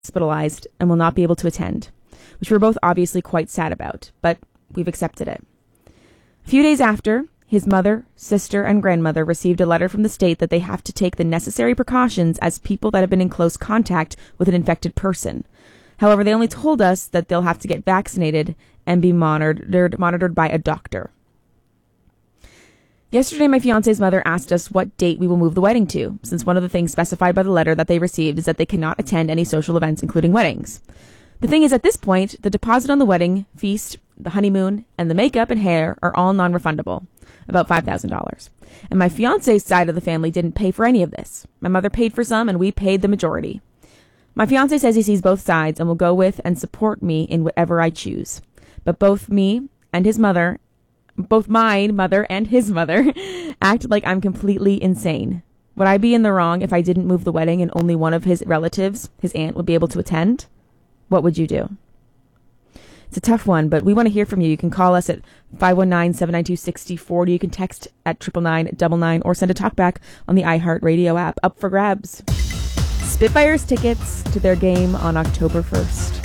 hospitalized and will not be able to attend, which we're both obviously quite sad about, but we've accepted it. A few days after, his mother, sister, and grandmother received a letter from the state that they have to take the necessary precautions as people that have been in close contact with an infected person. However, they only told us that they'll have to get vaccinated and be monitored by a doctor. Yesterday, my fiance's mother asked us what date we will move the wedding to, since one of the things specified by the letter that they received is that they cannot attend any social events, including weddings. The thing is, at this point, the deposit on the wedding, feast, the honeymoon, and the makeup and hair are all non-refundable, about $5,000. And my fiance's side of the family didn't pay for any of this. My mother paid for some, and we paid the majority. My fiance says he sees both sides and will go with and support me in whatever I choose. But both my mother and his mother act like I'm completely insane. Would I be in the wrong if I didn't move the wedding and only one of his relatives, his aunt, would be able to attend? What would you do? It's a tough one, but we want to hear from you. You can call us at 519-792-6040. You can text at 99999 or send a talkback on the iHeartRadio app. Up for grabs. Spitfires tickets to their game on October 1st.